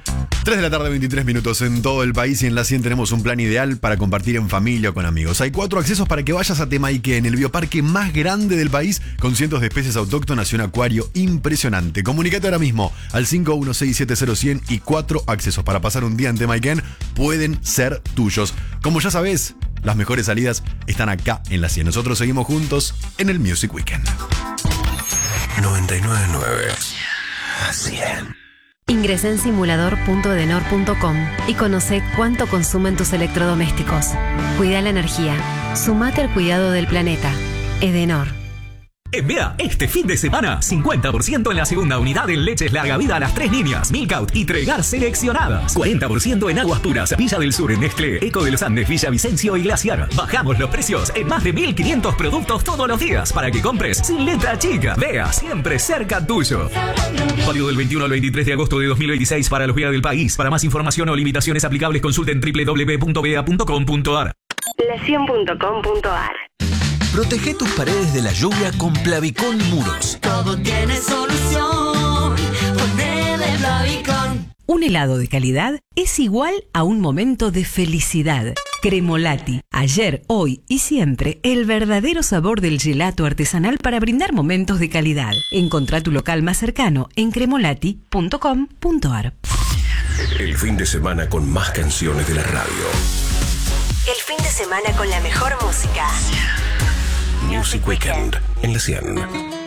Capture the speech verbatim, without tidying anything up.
tres de la tarde, veintitrés minutos en todo el país, y en la cien tenemos un plan ideal para compartir en familia o con amigos. Hay cuatro accesos para que vayas a Temaiken, el bioparque más grande del país, con cientos de especies autóctonas y un acuario impresionante. Comunicate ahora mismo al cinco uno seis siete cero cien y cuatro accesos para pasar un día en Temaiken pueden ser tuyos. Como ya sabés, las mejores salidas están acá en la cien. Nosotros seguimos juntos en el Music Weekend. noventa y nueve punto nueve cien. Ingresá en simulador punto edenor punto com y conoce cuánto consumen tus electrodomésticos. Cuida la energía. Sumate al cuidado del planeta. Edenor. En Vea, este fin de semana, cincuenta por ciento en la segunda unidad en leches larga vida a las tres líneas, Milkout y Tregar seleccionadas. cuarenta por ciento en aguas puras, Villa del Sur, Nestlé, Eco de los Andes, Villa Vicencio y Glaciar. Bajamos los precios en más de mil quinientos productos todos los días para que compres sin letra chica. Vea, siempre cerca tuyo. Válido del veintiuno al veintitrés de agosto de dos mil veintiséis para los Vea del país. Para más información o limitaciones aplicables, consulten doble u doble u doble u punto vea punto com punto ar. la cien punto com punto ar. Protege tus paredes de la lluvia con Plavicón Muros. Todo tiene solución. Ponele Plavicón. Un helado de calidad es igual a un momento de felicidad. Cremolati. Ayer, hoy y siempre, el verdadero sabor del gelato artesanal para brindar momentos de calidad. Encontrá tu local más cercano en cremolati punto com punto ar. El fin de semana con más canciones de la radio. El fin de semana con la mejor música. Music Weekend en la cien.